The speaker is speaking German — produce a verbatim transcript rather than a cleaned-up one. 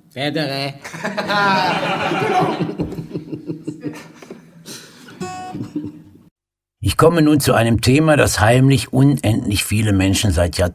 Federer. Ich komme nun zu einem Thema, das heimlich unendlich viele Menschen seit Jahr,